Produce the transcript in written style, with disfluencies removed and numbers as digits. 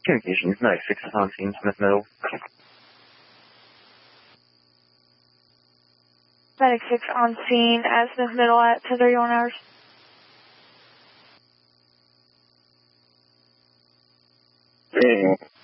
Communications, 96 is on scene, Smith Middle. Medic 6 on scene at Smith Middle at 10:31 hours. Hey.